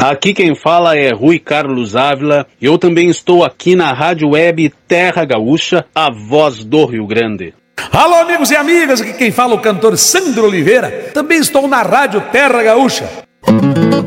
Aqui quem fala é Rui Carlos Ávila. Eu também estou aqui na Rádio Web Terra Gaúcha, a voz do Rio Grande. Alô, amigos e amigas, aqui quem fala é o cantor Sandro Oliveira. Também estou na Rádio Terra Gaúcha.